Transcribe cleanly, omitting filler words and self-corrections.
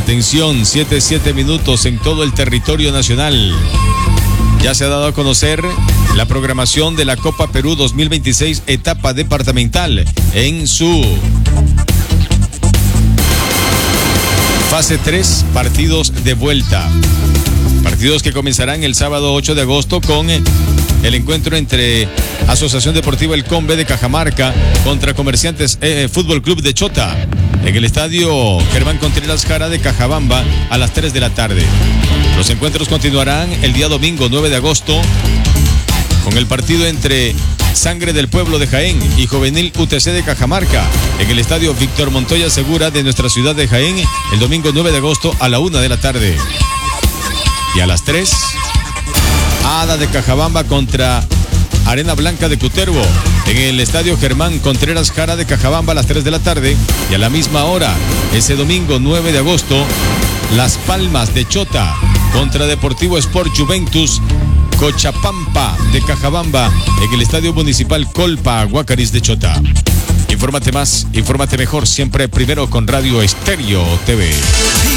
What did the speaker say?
Atención, 7 minutos en todo el territorio nacional. Ya se ha dado a conocer la programación de la Copa Perú 2026, etapa departamental, en su fase 3, partidos de vuelta. Partidos que comenzarán el sábado 8 de agosto con el encuentro entre Asociación Deportiva El Combe de Cajamarca contra Comerciantes Fútbol Club de Chota en el estadio Germán Contreras Jara de Cajabamba a las 3 de la tarde. Los encuentros continuarán el día domingo 9 de agosto con el partido entre Sangre del Pueblo de Jaén y Juvenil UTC de Cajamarca en el estadio Víctor Montoya Segura de nuestra ciudad de Jaén el domingo 9 de agosto a la 1 de la tarde. Y a las 3, Ada de Cajabamba contra Arena Blanca de Cutervo en el estadio Germán Contreras Jara de Cajabamba a las 3 de la tarde. Y a la misma hora, ese domingo 9 de agosto, Las Palmas de Chota contra Deportivo Sport Juventus Cochapampa de Cajabamba en el estadio municipal Colpa Guacaris de Chota. Infórmate más, infórmate mejor, siempre primero con Radio Estéreo TV.